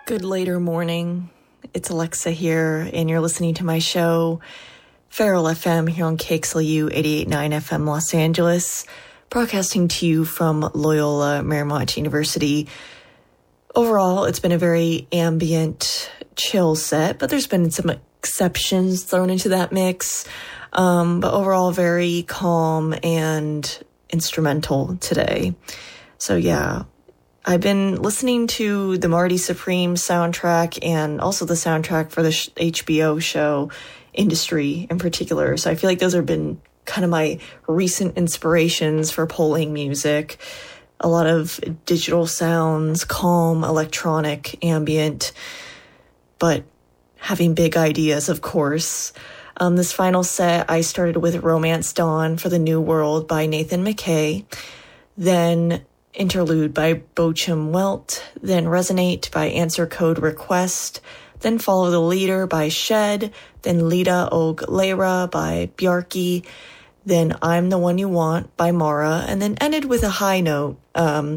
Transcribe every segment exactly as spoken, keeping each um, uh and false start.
Good later morning. It's Alexa here, and you're listening to my show, Feral F M, here on K X L U eighty-eight point nine F M Los Angeles, broadcasting to you from Loyola Marymount University. Overall, it's been a very ambient, chill set, but there's been some exceptions thrown into that mix. Um, but overall, very calm and instrumental today. So yeah, I've been listening to the Marty Supreme soundtrack and also the soundtrack for the H B O show Industry in particular. So I feel like those have been kind of my recent inspirations for polling music. A lot of digital sounds, calm, electronic, ambient, but having big ideas, of course. Um, this final set, I started with Romance Dawn for the New World by Nathan McKay, then Interlude by Bochum Welt, then Resonate by Answer Code Request, then Follow the Leader by Shed, then Lita Og Leira by Bjarki, then I'm the One You Want by Mara, and then ended with a high note, um,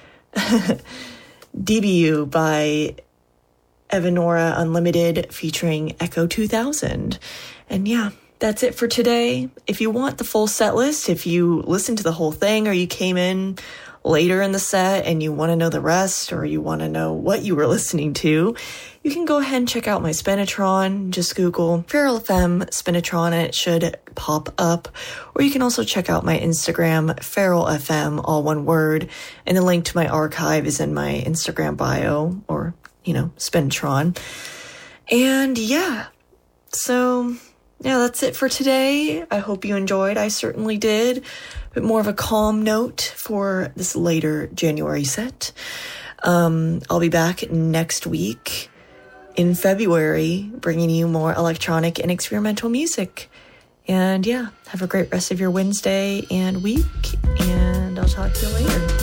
D B U by Evanora Unlimited featuring Echo two thousand. And yeah, that's it for today. If you want the full set list, if you listened to the whole thing or you came in later in the set and you want to know the rest, or you want to know what you were listening to, you can go ahead and check out my Spinitron. Just Google Feral F M Spinitron and it should pop up. Or you can also check out my Instagram, Feral F M, all one word. And the link to my archive is in my Instagram bio, or, you know, Spinitron. And yeah, so yeah, that's it for today. I hope you enjoyed. I certainly did. But more of a calm note for this later January set. Um, I'll be back next week in February, bringing you more electronic and experimental music. And yeah, have a great rest of your Wednesday and week, and I'll talk to you later.